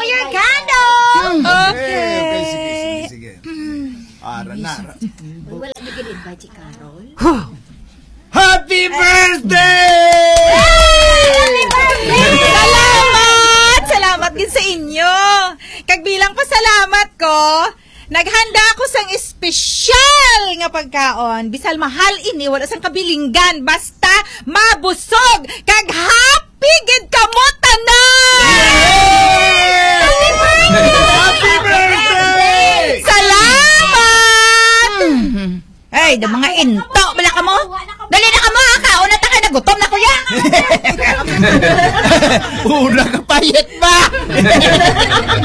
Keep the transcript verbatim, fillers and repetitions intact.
your candle! Okay, okay, sige, sige, sige. Ara na. Wala na gin-invite si Carol. Happy birthday! Happy birthday! Salamat! Salamat din sa inyo. Kagbilang pasalamat ko, naghanda ako sang espesyal nga pagkaon. Bisal mahal ini, wala sang kabilinggan. Basta mabusog. Kag happy gid kamo tanan! Happy birthday! Happy birthday! Salamat! Ay, da mga into, bala ka mo? Dali na ka mo, ha? Kauna ta ka na, gutom na kuya! Una ka payet ba?